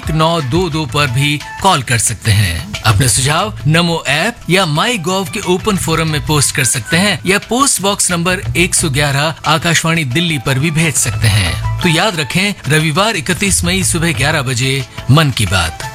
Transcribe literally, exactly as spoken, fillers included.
एक नौ दो दो पर भी कॉल कर सकते हैं। अपने सुझाव नमो ऐप या माई गॉव के ओपन फोरम में पोस्ट कर सकते हैं या पोस्ट बॉक्स नंबर एक सौ ग्यारह आकाशवाणी दिल्ली पर भी भेज सकते हैं। तो याद रखें, रविवार इकतीस मई सुबह ग्यारह बजे मन की बात।